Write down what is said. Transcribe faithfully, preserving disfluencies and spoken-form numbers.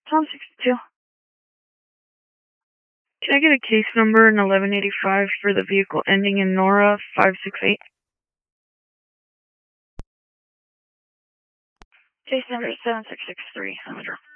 Tom sixty-two. Can I get a case number in eleven eighty-five for the vehicle ending in Nora five six eight? Case number seven six six three, Sandra.